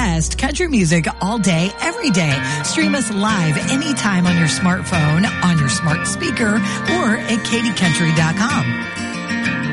best country music all day, every day. Stream us live anytime on your smartphone, on your smart speaker, or at katiecountry.com.